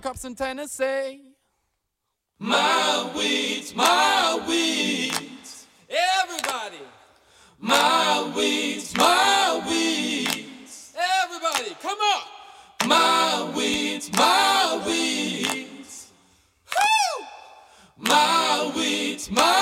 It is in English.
Cups in Tennessee. My weeds, my weeds. Everybody. My weeds, my weeds. Everybody, come on. My weeds, my weeds. Woo! My weeds, my